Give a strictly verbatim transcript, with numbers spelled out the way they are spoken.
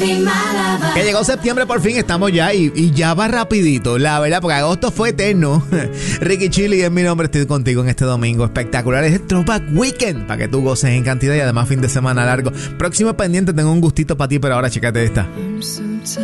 Que llegó septiembre por fin, estamos ya y, y ya va rapidito, la verdad, porque agosto fue eterno. Ricky Chili es mi nombre, estoy contigo en este domingo espectacular. Es el Throwback Weekend, para que tú goces en cantidad y además fin de semana largo. Próximo pendiente, tengo un gustito para ti, pero ahora chécate esta.